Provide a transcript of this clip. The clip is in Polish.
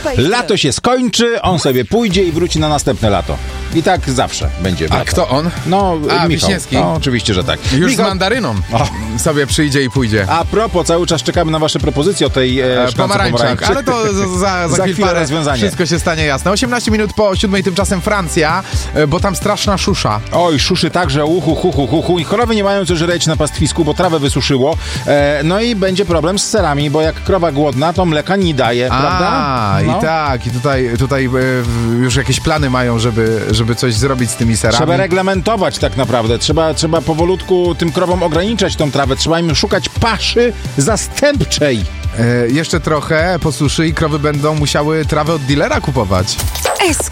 Lato się skończy, on sobie pójdzie i wróci na następne lato. I tak zawsze będzie. A kto on? No, Michał. Wiśniewski? No, oczywiście, że tak. Już Michał... z mandaryną sobie przyjdzie i pójdzie. A propos, cały czas czekamy na wasze propozycje o tej pomarańczach, ale to za chwilę rozwiązanie. Wszystko się stanie jasne. 18 minut po 7, tymczasem Francja, bo tam straszna szusza. Oj, szuszy tak, że uhu. I choroby nie mają co żreć na pastwisku, bo trawę wysuszyło. No i będzie problem z serami, bo jak krowa głodna, to mleka nie daje, prawda? No. I tak, i tutaj już jakieś plany mają, żeby coś zrobić z tymi serami. Trzeba reglamentować tak naprawdę. Trzeba powolutku tym krowom ograniczać tą trawę. Trzeba im szukać paszy zastępczej. Jeszcze trochę po suszy i krowy będą musiały trawę od dealera kupować.